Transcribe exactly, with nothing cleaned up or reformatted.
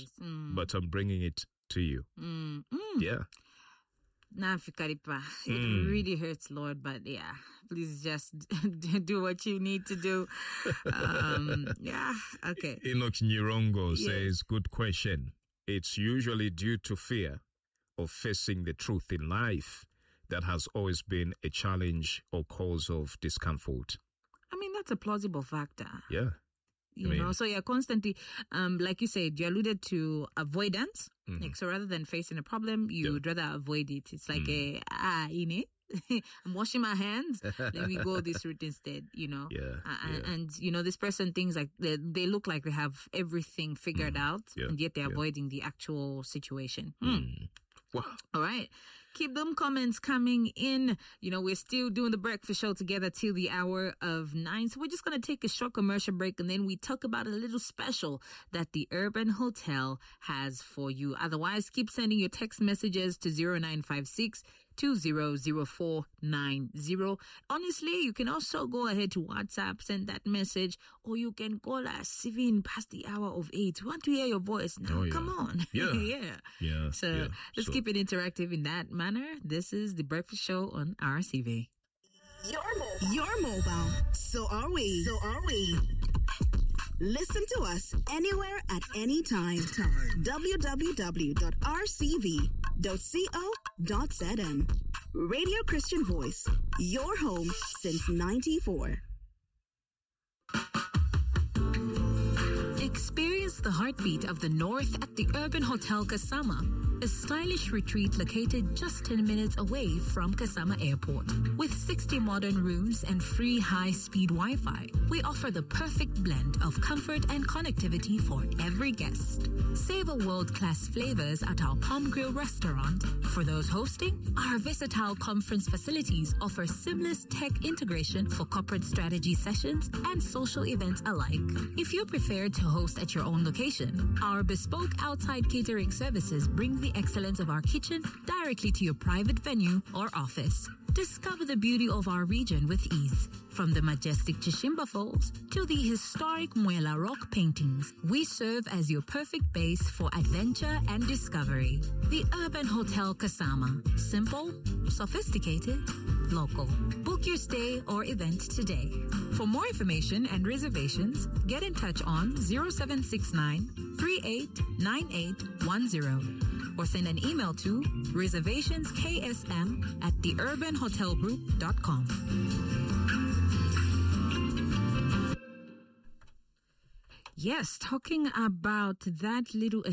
mm. but I'm bringing it to you. Mm. Mm. Yeah. Nafikaripa. It Mm. really hurts, Lord, but yeah, please just do what you need to do. Um, yeah, okay. Enoch Nyirongo Yes. says, good question. It's usually due to fear of facing the truth in life that has always been a challenge or cause of discomfort. I mean, that's a plausible factor. Yeah. You I mean, know, so you're constantly, um, like you said, you alluded to avoidance. Mhm. Like, so rather than facing a problem, you Yeah. would rather avoid it. It's like Mm. a, ah, you know, I'm washing my hands. Let me go this route instead, you know. Yeah, Uh, yeah. and, and, you know, this person thinks like they, they look like they have everything figured Mm. out, Yeah, and yet they're yeah. avoiding the actual situation. Hmm. Mm. Wow. All right. Keep them comments coming in. You know, we're still doing the breakfast show together till the hour of nine. So we're just going to take a short commercial break and then we talk about a little special that the Urban Hotel has for you. Otherwise, keep sending your text messages to zero nine five six, two zero zero four nine zero. Honestly, you can also go ahead to WhatsApp, send that message, or you can call us even past the hour of eight. We want to hear your voice now. Oh, yeah. Come on. Yeah. yeah. Yeah. So yeah. let's So- keep it interactive in that manner. This is The Breakfast Show on R C V. You're mobile. You're mobile. So are we. So are we. Listen to us anywhere at any time. w w w dot r c v dot co dot z m. Radio Christian Voice. Your home since ninety-four. Experience the heartbeat of the North at the Urban Hotel Kasama, a stylish retreat located just ten minutes away from Kasama Airport. With sixty modern rooms and free high-speed Wi-Fi, we offer the perfect blend of comfort and connectivity for every guest. Savor world-class flavors at our Palm Grill restaurant. For those hosting, our versatile conference facilities offer seamless tech integration for corporate strategy sessions and social events alike. If you prefer to host at your own location, our bespoke outside catering services bring the excellence of our kitchen directly to your private venue or office. Discover the beauty of our region with ease. From the majestic Chishimba Falls to the historic Muela Rock paintings, we serve as your perfect base for adventure and discovery. The Urban Hotel Kasama. Simple, sophisticated, local. Book your stay or event today. For more information and reservations, get in touch on zero seven six nine, three eight nine eight one zero or send an email to reservationsksm at the urban hotel group dot com. Yes, talking about that little